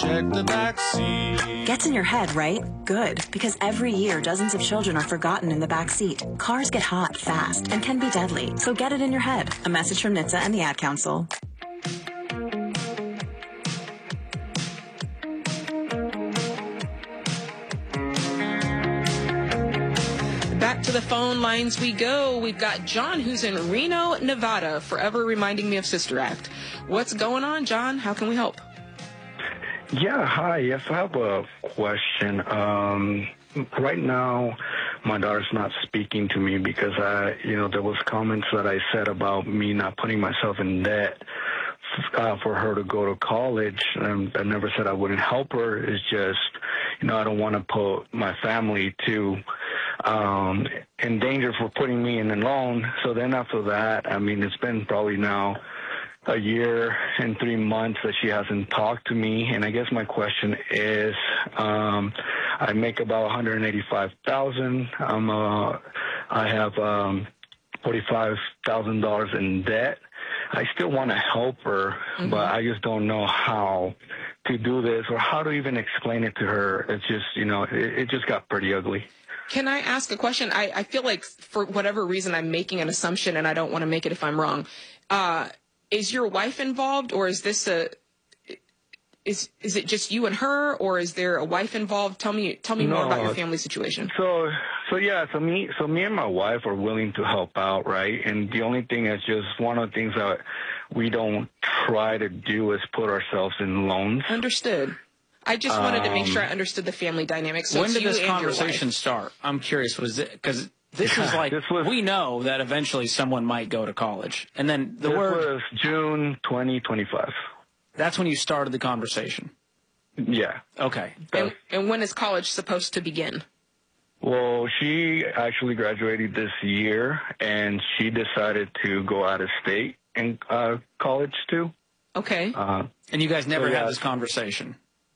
check the back seat. Gets in your head, right? Good, because every year dozens of children are forgotten in the back seat. Cars get hot fast and can be deadly, so get it in your head. A message from NHTSA and the Ad Council. Back to the phone lines we go. We've got John, who's in Reno, Nevada, forever reminding me of Sister Act. What's going on, John? How can we help? Yeah, hi. Yes, I have a question. Right now, my daughter's not speaking to me because there was comments that I said about me not putting myself in debt for her to go to college. I never said I wouldn't help her. It's just, I don't want to put my family to in danger for putting me in a loan. So then after that, it's been probably now a year and 3 months that she hasn't talked to me. And I guess my question is, I make about $185,000. I have $45,000 in debt. I still want to help her, but I just don't know how to do this or how to even explain it to her. It's just, it just got pretty ugly. Can I ask a question? I feel like for whatever reason I'm making an assumption, and I don't want to make it if I'm wrong. Is your wife involved, or is this is it just you and her, or is there a wife involved? Tell me more about your family situation. So me and my wife are willing to help out, right? And the only thing is just one of the things that we don't try to do is put ourselves in loans. Understood. I just wanted to make sure I understood the family dynamic. So when did this conversation start? I'm curious. Was it because this is like we know that eventually someone might go to college, and then this was June 2025. That's when you started the conversation. Yeah. Okay. And when is college supposed to begin? Well, she actually graduated this year, and she decided to go out of state in college too. Okay. And you guys never had this conversation?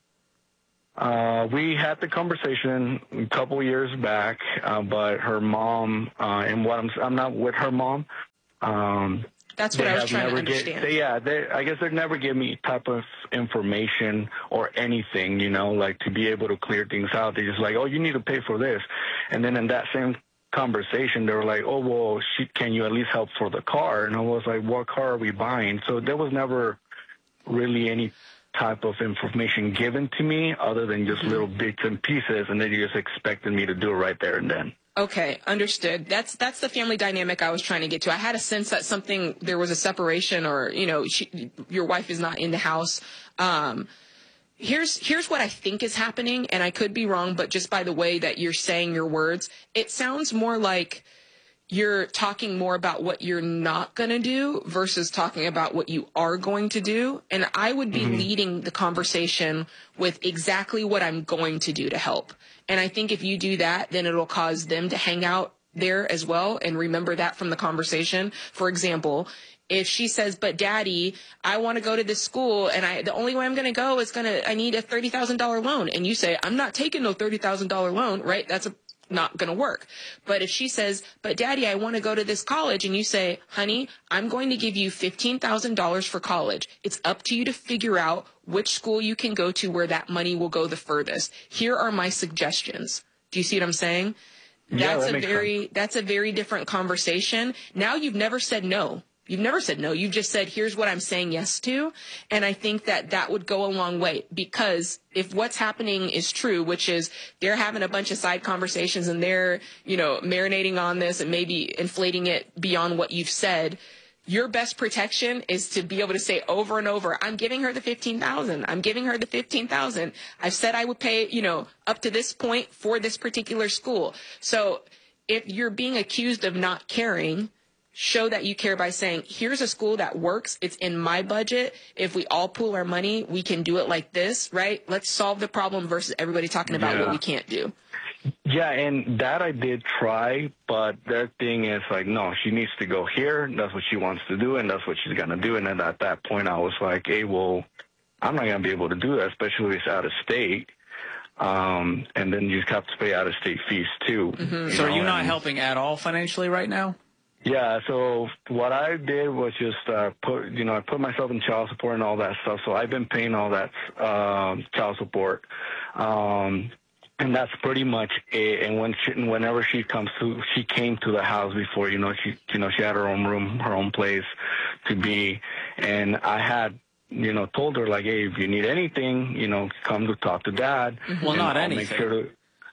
We had the conversation a couple years back, but her mom, and I'm not with her mom. That's what I was trying to understand. I guess they never give me type of information or anything, like to be able to clear things out. They just like, oh, you need to pay for this. And then in that same conversation, they were like, oh, well, can you at least help for the car? And I was like, what car are we buying? So there was never really any type of information given to me other than just little bits and pieces, and they just expected me to do it right there and then. Okay, understood. That's the family dynamic I was trying to get to. I had a sense that there was a separation, or your wife is not in the house. Here's what I think is happening, and I could be wrong, but just by the way that you're saying your words, it sounds more like you're talking more about what you're not going to do versus talking about what you are going to do. And I would be leading the conversation with exactly what I'm going to do to help. And I think if you do that, then it'll cause them to hang out there as well and remember that from the conversation. For example, if she says, but Daddy, I want to go to this school, and the only way I'm going to go is I need a $30,000 loan. And you say, I'm not taking no $30,000 loan, right? That's not going to work. But if she says, but Daddy, I want to go to this college, and you say, honey, I'm going to give you $15,000 for college. It's up to you to figure out which school you can go to where that money will go the furthest. Here are my suggestions. Do you see what I'm saying? That's a very different conversation. Now you've never said no. You've never said no. You've just said, here's what I'm saying yes to. And I think that would go a long way, because if what's happening is true, which is they're having a bunch of side conversations and they're, marinating on this and maybe inflating it beyond what you've said, your best protection is to be able to say over and over, I'm giving her the $15,000. I'm giving her the $15,000. I've said I would pay, up to this point for this particular school. So if you're being accused of not caring, show that you care by saying, here's a school that works. It's in my budget. If we all pool our money, we can do it like this, right? Let's solve the problem versus everybody talking about what we can't do. Yeah, and that I did try, but their thing is like, no, she needs to go here. That's what she wants to do, and that's what she's going to do. And then at that point, I was like, hey, well, I'm not going to be able to do that, especially if it's out of state. And then you have to pay out-of-state fees, too. So are you not helping at all financially right now? Yeah, so what I did was just I put myself in child support and all that stuff. So I've been paying all that child support, and that's pretty much it. And whenever she came to the house before. She had her own room, her own place to be, and I had told her like, hey, if you need anything, come to talk to Dad. Well, not anything. Make sure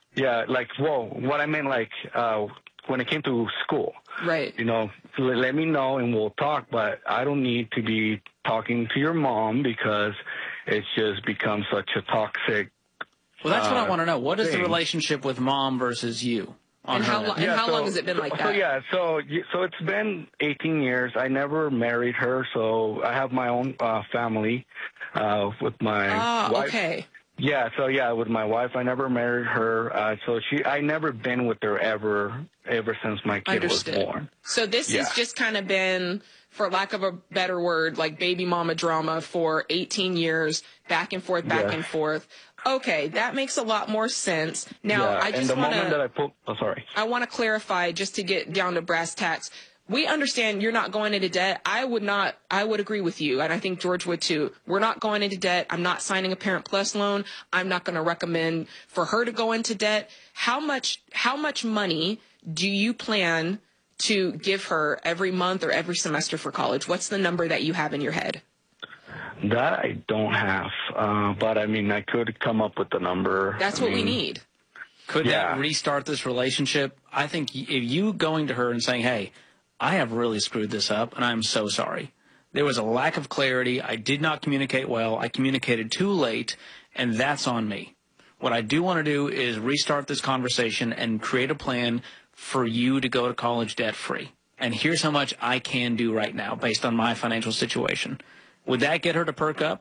what I meant like when it came to school. Right. Let me know and we'll talk, but I don't need to be talking to your mom because it's just become such a toxic. Well, that's what I want to know. What is the relationship with Mom versus you? And how long has it been like that? So it's been 18 years. I never married her, so I have my own family with my wife. Okay. Yeah, with my wife, I never married her. I never been with her ever since my kid was born. So this has just kind of been, for lack of a better word, like baby mama drama for 18 years, back and forth, back and forth. Okay, that makes a lot more sense. Now, I just want to... I want to clarify, just to get down to brass tacks. We understand you're not going into debt. I would agree with you, and I think George would too. We're not going into debt. I'm not signing a Parent Plus loan. I'm not going to recommend for her to go into debt. How much money do you plan to give her every month or every semester for college? What's the number that you have in your head? That I don't have, but I mean, I could come up with the number. That's what we need. Could that restart this relationship? I think if you going to her and saying, hey, I have really screwed this up, and I'm so sorry. There was a lack of clarity. I did not communicate well. I communicated too late, and that's on me. What I do want to do is restart this conversation and create a plan for you to go to college debt-free. And here's how much I can do right now based on my financial situation. Would that get her to perk up?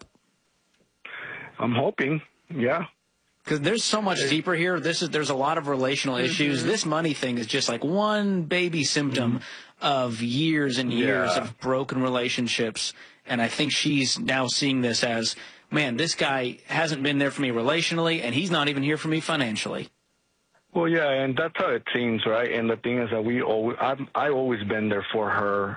I'm hoping, yeah. Because there's so much deeper here. There's a lot of relational issues. This money thing is just like one baby symptom of years and years of broken relationships. And I think she's now seeing this as, man, this guy hasn't been there for me relationally, and he's not even here for me financially. Well, yeah, and that's how it seems, right? And the thing is that I always been there for her